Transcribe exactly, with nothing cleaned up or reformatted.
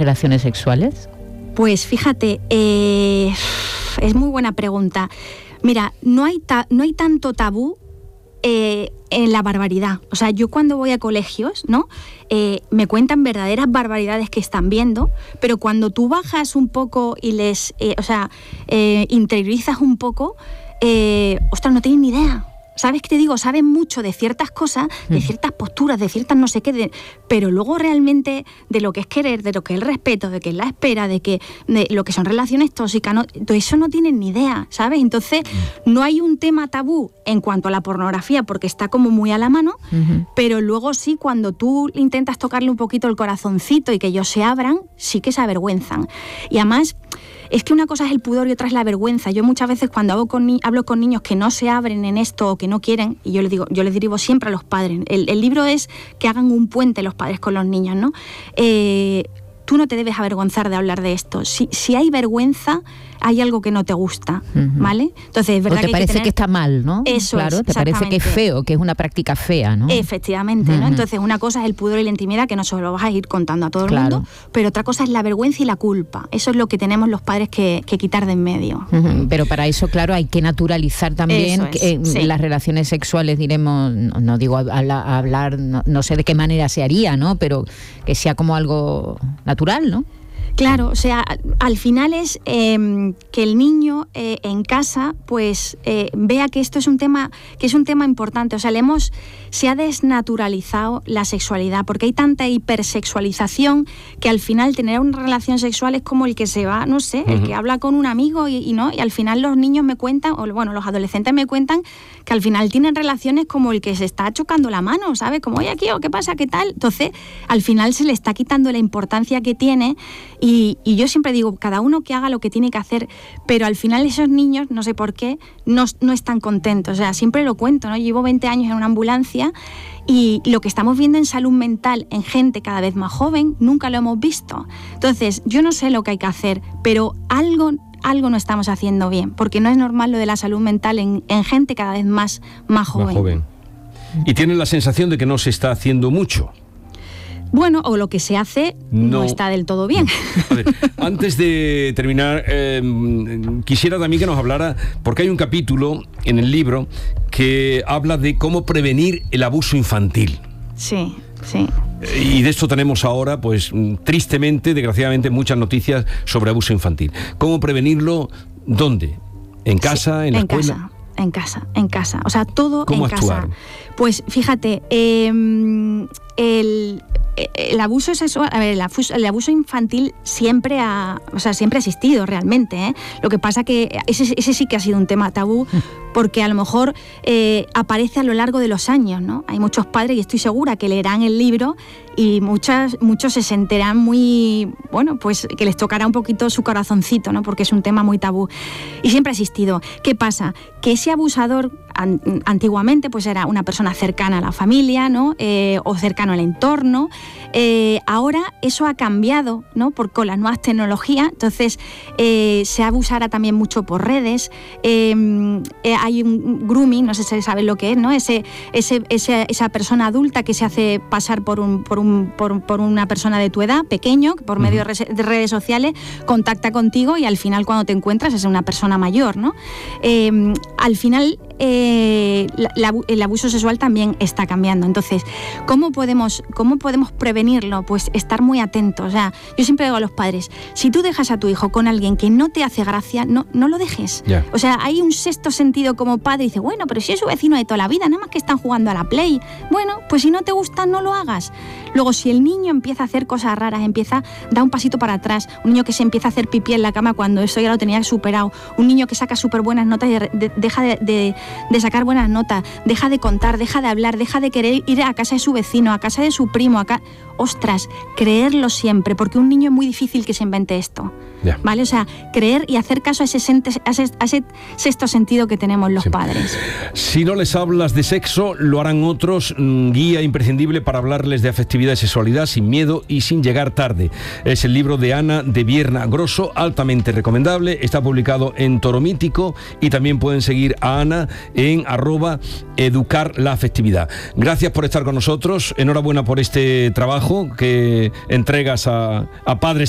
relaciones sexuales? Pues fíjate, eh, es muy buena pregunta. Mira, no hay, ta- no hay tanto tabú eh, en la barbaridad. O sea, yo cuando voy a colegios, ¿no? Eh, me cuentan verdaderas barbaridades que están viendo, pero cuando tú bajas un poco y les, eh, o sea, eh, interiorizas un poco, eh, ostras, no tienen ni idea. ¿Sabes qué te digo? Saben mucho de ciertas cosas, de mm. ciertas posturas, de ciertas no sé qué, de, pero luego realmente de lo que es querer, de lo que es el respeto, de que es la espera, de que de lo que son relaciones tóxicas, no, de eso no tienen ni idea, ¿sabes? Entonces, mm. no hay un tema tabú en cuanto a la pornografía porque está como muy a la mano, uh-huh. pero luego sí, cuando tú intentas tocarle un poquito el corazoncito y que ellos se abran, sí que se avergüenzan. Y además, es que una cosa es el pudor y otra es la vergüenza. Yo muchas veces cuando hablo con, ni- hablo con niños que no se abren en esto o que no quieren, y yo les digo, yo les dirijo siempre a los padres. El, el libro es que hagan un puente los padres con los niños, ¿no? Eh, tú no te debes avergonzar de hablar de esto. Si, si hay vergüenza, hay algo que no te gusta, uh-huh. ¿vale? Entonces, es verdad o te que parece hay que, tener... que está mal, ¿no? Eso claro, es, te parece que es feo, que es una práctica fea, ¿no? Efectivamente, ¿no? Uh-huh. Entonces, una cosa es el pudor y la intimidad, que no se lo vas a ir contando a todo claro. el mundo, pero otra cosa es la vergüenza y la culpa. Eso es lo que tenemos los padres que, que quitar de en medio. Uh-huh. Pero para eso, claro, hay que naturalizar también es, que, eh, sí. las relaciones sexuales, diremos, no, no digo a, a, a hablar, no, no sé de qué manera se haría, ¿no? Pero que sea como algo natural, ¿no? Claro, o sea, al final es eh, que el niño eh, en casa pues eh, vea que esto es un tema que es un tema importante. O sea, le hemos, se ha desnaturalizado la sexualidad porque hay tanta hipersexualización que al final tener una relación sexual es como el que se va, no sé, uh-huh. el que habla con un amigo y, y no y al final los niños me cuentan, o bueno, los adolescentes me cuentan que al final tienen relaciones como el que se está chocando la mano, ¿sabes? Como, oye, aquí, ¿qué pasa? ¿Qué tal? Entonces, al final se le está quitando la importancia que tiene. Y, y yo siempre digo, cada uno que haga lo que tiene que hacer, pero al final esos niños, no sé por qué, no, no están contentos. O sea, siempre lo cuento, ¿no? Llevo veinte años en una ambulancia y lo que estamos viendo en salud mental en gente cada vez más joven, nunca lo hemos visto. Entonces, yo no sé lo que hay que hacer, pero algo... algo no estamos haciendo bien, porque no es normal lo de la salud mental en, en gente cada vez más, más joven. Más joven. Y tienen la sensación de que no se está haciendo mucho. Bueno, o lo que se hace no, no está del todo bien. A ver, antes de terminar, eh, quisiera también que nos hablara, porque hay un capítulo en el libro que habla de cómo prevenir el abuso infantil. Sí, sí. Y de esto tenemos ahora, pues, tristemente, desgraciadamente, muchas noticias sobre abuso infantil. ¿Cómo prevenirlo? ¿Dónde? ¿En casa? Sí, ¿En la en escuela? Casa. En casa, en casa, o sea, todo ¿Cómo en actuar? casa. Pues fíjate, eh, el, el abuso sexual, a ver, el abuso, el abuso infantil siempre ha, o sea, siempre ha existido realmente, ¿eh? Lo que pasa que ese, ese sí que ha sido un tema tabú, porque a lo mejor eh, aparece a lo largo de los años, ¿no? Hay muchos padres, y estoy segura que leerán el libro y muchas, muchos se sentirán muy, bueno, pues que les tocará un poquito su corazoncito, ¿no? Porque es un tema muy tabú. Y siempre ha existido. ¿Qué pasa? Que ese abusador an, antiguamente pues era una persona cercana a la familia, ¿no? Eh, o cercano al entorno. Eh, ahora eso ha cambiado, ¿no? Por, con las nuevas tecnologías. Entonces eh, se abusará también mucho por redes. Eh, eh, hay un grooming, no sé si sabes lo que es, ¿no? Ese, ese, ese, esa persona adulta que se hace pasar por un, por un, por, por una persona de tu edad, pequeño, por medio de, re- de redes sociales, contacta contigo y al final cuando te encuentras es una persona mayor, ¿no? Eh, al final eh, la, la, el abuso sexual también está cambiando. Entonces, ¿cómo podemos, cómo podemos prevenirlo? Pues estar muy atentos. O sea, yo siempre digo a los padres, si tú dejas a tu hijo con alguien que no te hace gracia, no, no lo dejes. Yeah. O sea, hay un sexto sentido como padre, y dice, bueno, pero si es su vecino de toda la vida, nada más que están jugando a la Play. Bueno, pues si no te gusta, no lo hagas. Luego, si el niño empieza a hacer cosas raras, empieza, da un pasito para atrás, un niño que se empieza a hacer pipí en la cama cuando eso ya lo tenía superado, un niño que saca súper buenas notas y de, de, deja de, de, de sacar buenas notas, deja de contar, deja de hablar, deja de querer ir a casa de su vecino, a casa de su primo, a ca... ostras, creerlo siempre, porque un niño es muy difícil que se invente esto. Yeah. ¿Vale? O sea, creer y hacer caso a ese, a ese, a ese sexto sentido que tenemos los sí. padres. Si no les hablas de sexo, lo harán otros. Guía imprescindible para hablarles de afectividad y sexualidad sin miedo y sin llegar tarde. Es el libro de Ana de Vierna Grosso, altamente recomendable. Está publicado en Toro Mítico y también pueden seguir a Ana en arroba educar la afectividad. Gracias por estar con nosotros. Enhorabuena por este trabajo que entregas a, a padres